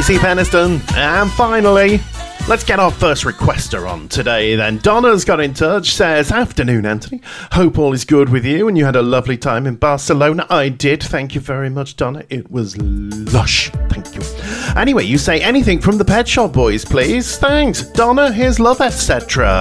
Casey Peniston. And finally, let's get our first requester on today then. Donna's got in touch, says, "Afternoon, Anthony. Hope all is good with you and you had a lovely time in Barcelona." I did. Thank you very much, Donna. It was lush. Thank you. Anyway, you say anything from the Pet Shop Boys, please. Thanks. Donna, here's love, etc.